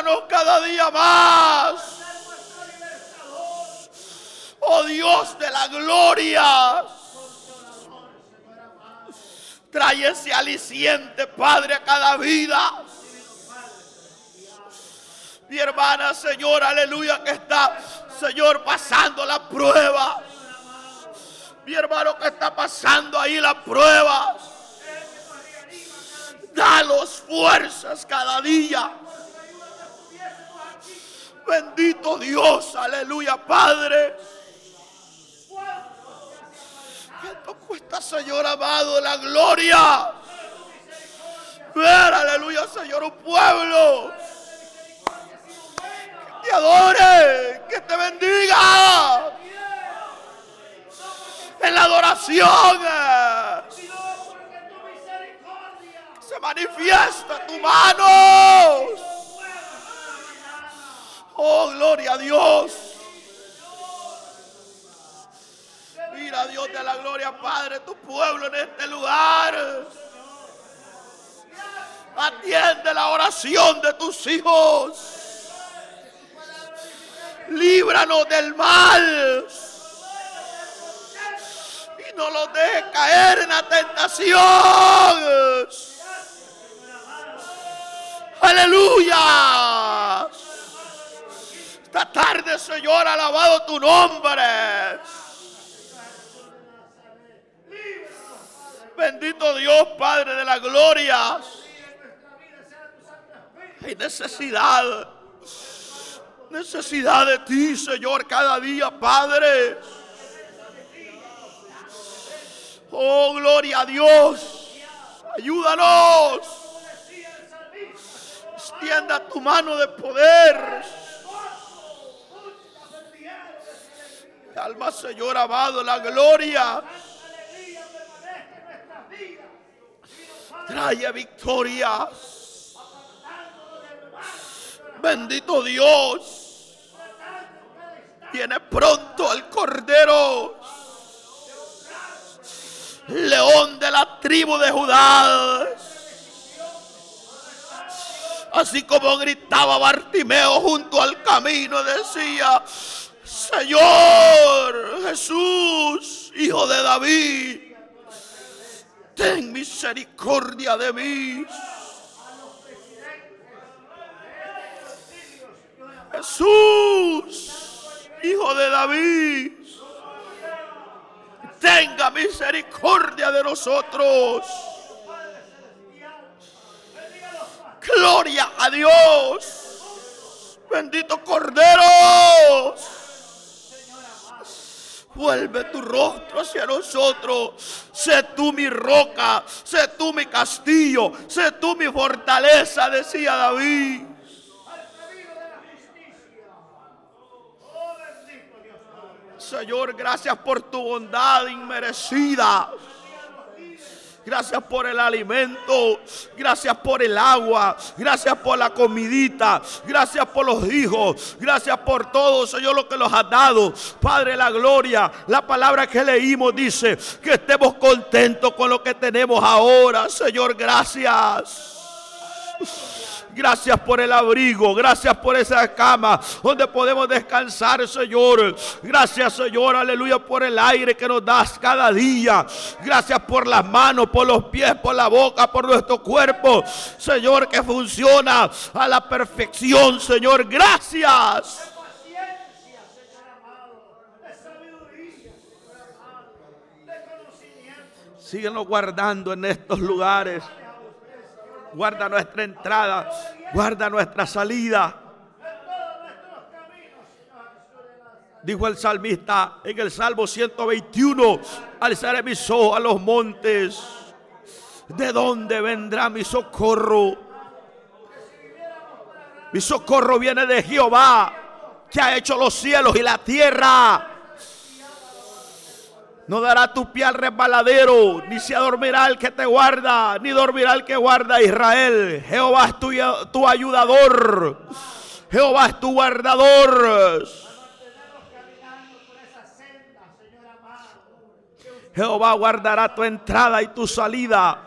Líbranos cada día más. Oh Dios de la gloria, trae ese aliciente, Padre, a cada vida. Mi hermana, Señor, aleluya, que está, Señor, pasando la prueba. Mi hermano que está pasando ahí la prueba. Dalos fuerzas cada día. Bendito Dios, aleluya, Padre. ¿Cuánto cuesta, Señor amado, la gloria? Ver, aleluya, Señor, un pueblo que te adore, que te bendiga en la adoración. Se manifiesta tu mano. Oh, gloria a Dios. Mira, Dios de la gloria, Padre, tu pueblo en este lugar. Atiende la oración de tus hijos. Líbranos del mal. Y no los dejes caer en la tentación. Aleluya. Esta tarde, Señor, alabado tu nombre. Bendito Dios, Padre de la gloria. Hay necesidad de ti, Señor, cada día, Padre. Oh, gloria a Dios. Ayúdanos. Extienda tu mano de poder. Alma, Señor amado, la gloria. Trae victorias. Bendito Dios. Viene pronto el Cordero, León de la tribu de Judá. Así como gritaba Bartimeo junto al camino, decía: Señor Jesús, Hijo de David, ten misericordia de mí. Jesús, Hijo de David, tenga misericordia de nosotros. Gloria a Dios. Bendito Cordero. Vuelve tu rostro hacia nosotros. Sé tú mi roca, sé tú mi castillo, sé tú mi fortaleza, decía David. Señor, gracias por tu bondad inmerecida. Gracias por el alimento, gracias por el agua, gracias por la comidita, gracias por los hijos, gracias por todo, Señor, lo que nos has dado. Padre, la gloria, la palabra que leímos dice que estemos contentos con lo que tenemos ahora. Señor, gracias. Gracias por el abrigo, gracias por esa cama donde podemos descansar, Señor. Gracias, Señor, aleluya, por el aire que nos das cada día. Gracias por las manos, por los pies, por la boca, por nuestro cuerpo, Señor, que funciona a la perfección, Señor. Gracias. Síguenos guardando en estos lugares. Guarda nuestra entrada, guarda nuestra salida. Dijo el salmista en el Salmo 121: alzaré mis ojos a los montes. ¿De dónde vendrá mi socorro? Mi socorro viene de Jehová, que ha hecho los cielos y la tierra. No dará tu pie al resbaladero, ni se adormirá el que te guarda, ni dormirá el que guarda a Israel. Jehová es tu ayudador, Jehová es tu guardador. Jehová guardará tu entrada y tu salida